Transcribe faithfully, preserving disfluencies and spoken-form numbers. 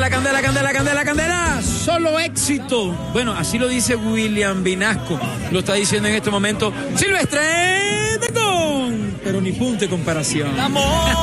La candela, candela, candela, candela, solo éxito. Bueno, así lo dice William Vinasco, lo está diciendo en este momento Silvestre Dangond, pero ni punto de comparación.